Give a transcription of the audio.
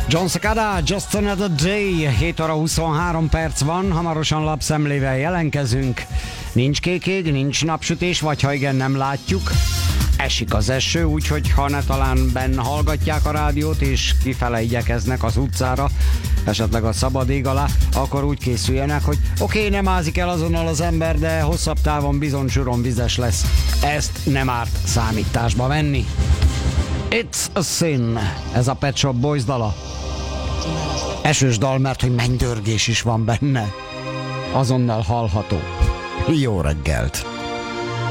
John Cicada, Just Another Day, 7 óra 23 perc van, hamarosan lapszemlével jelentkezünk. Nincs kék ég, nincs napsütés, vagy ha igen, nem látjuk. Esik az eső, úgyhogy ha ne talán benn hallgatják a rádiót, és kifele igyekeznek az utcára, esetleg a szabad ég alá, akkor úgy készüljenek, hogy oké, nem ázik el azonnal az ember, de hosszabb távon bizony vizes lesz. Ezt nem árt számításba venni. It's a Sin, ez a Pet Shop Boys dala. Esős dal, mert hogy mennydörgés is van benne. Azonnal hallható. Jó reggelt!